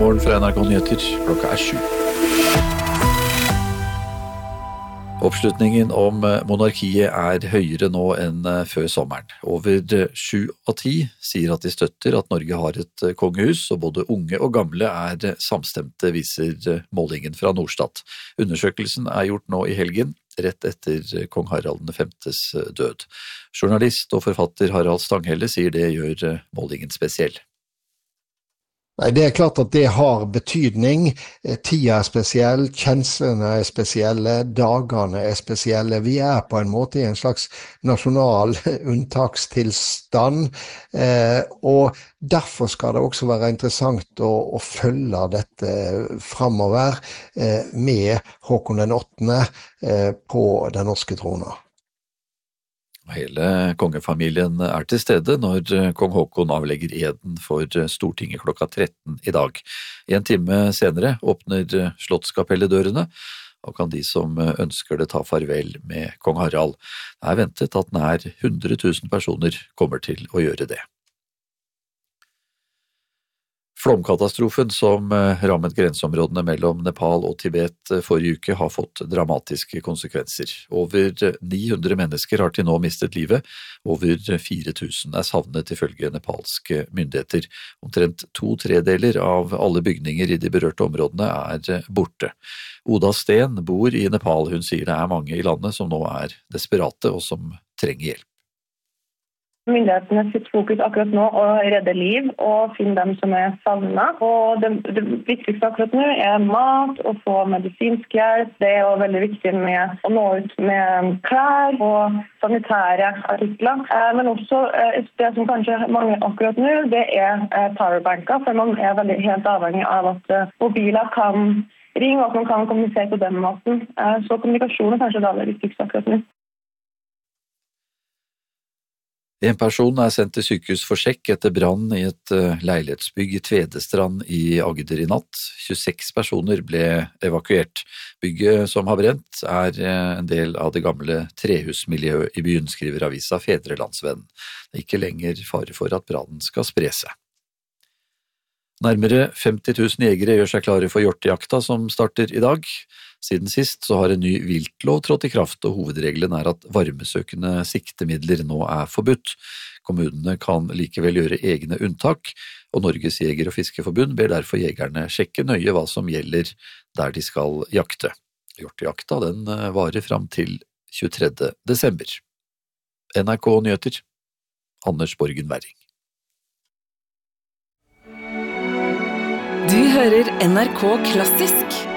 Nyhetsmorgen fra NRK Nyheter. Klokka 7. Oppslutningen om monarkiet er høyere nå enn før sommeren. Over 7 av 10 sier at de støtter at Norge har et kongehus, og både unge og gamle er samstemte, viser målingen fra Norstat. Undersøkelsen er gjort nå i helgen, rett etter kong Harald Vs død. Journalist og forfatter Harald Stanghelle sier det gjør målingen spesiell. Nei, det er klart at det har betydning. Tida er spesiell, kjenslene er spesielle, dagene er spesielle. Vi er på en måte i en slags nasjonal unntakstilstand, og derfor skal det også være interessant å følge dette fremover med Håkon den 8. På den norske trona. Hele kongefamilien er til stede når kong Håkon avlegger eden for Stortinget klokka 13 i dag. En time senere åpner Slottskapelledørene, og kan de som ønsker det ta farvel med kong Harald. Det er ventet at nær 100 000 personer kommer til å gjøre det. Flomkatastrofen som rammet grenseområdene mellom Nepal og Tibet forrige uke har fått dramatiske konsekvenser. Over 900 mennesker har til nå mistet livet, over 4000 er savnet ifølge nepalske myndigheter. Omtrent 2/3 av alle bygninger i de berørte områdene er borte. Oda Steen bor i Nepal. Hun sier det er mange i landet som nå er desperate og som trenger hjelp. Myndighetene sitt fokus akkurat nå å redde liv og finne dem som er savnet. Og det viktigste akkurat nå er mat og få medisinsk hjelp. Det er også veldig viktig med å nå ut med klær og sanitære artikler. Men også det som kanskje mangler akkurat nå, det er powerbanker, for man er veldig helt avhengig av at mobiler kan ringe og at man kan kommunisere på den måten. Så kommunikasjon er kanskje det viktigste akkurat nå. En person er sendt til sykehus for sjekk etter brann i et leilighetsbygg i Tvedestrand i Agder i natt. 26 personer ble evakuert. Bygget som har brent er en del av det gamle trehusmiljøet i byen, skriver avisa Fedrelandsvennen. Det er ikke lenger fare for at brannen skal spre seg. Nærmere 50 000 jegere gjør seg klare for hjortejakta som starter i dag. Siden sist så har en ny viltlov trådt i kraft, og hovedregelen er at varmesøkende siktemidler nå er forbudt. Kommunene kan likevel gjøre egne unntak, og Norges Jeger- og Fiskerforbund ber derfor jegerne sjekke nøye hva som gjelder der de skal jakte. Hjortejakta den varer fram til 23. desember. NRK Nyheter, Anders Borgen Werring. Du hører NRK Klassisk.